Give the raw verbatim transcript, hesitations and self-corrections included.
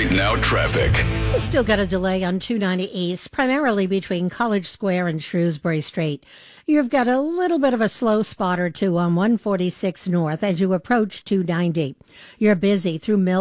Right Now traffic. We've still got a delay on two ninety East, primarily between College Square and Shrewsbury Street. You've got a little bit of a slow spot or two on one forty-six North as you approach two ninety. You're busy through Mill